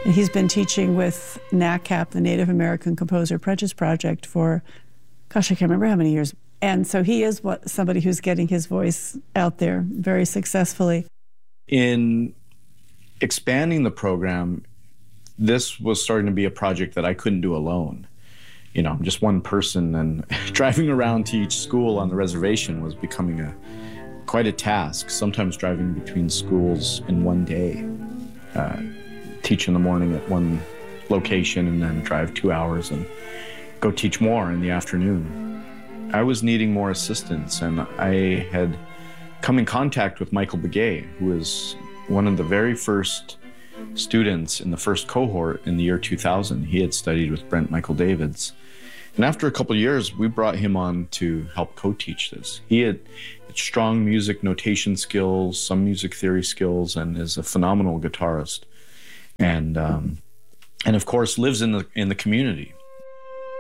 And he's been teaching with NACAP, the Native American Composer Apprentice Project, for, gosh, I can't remember how many years. And so he is somebody who's getting his voice out there very successfully. In expanding the program, this was starting to be a project that I couldn't do alone. You know, just one person, and driving around to each school on the reservation was becoming quite a task, sometimes driving between schools in one day. Teach in the morning at one location and then drive 2 hours and go teach more in the afternoon. I was needing more assistance, and I had come in contact with Michael Begay, who was one of the very first students in the first cohort in the year 2000. He had studied with Brent Michael Davids. And after a couple of years, we brought him on to help co-teach this. He had strong music notation skills, some music theory skills, and is a phenomenal guitarist. And of course lives in the community.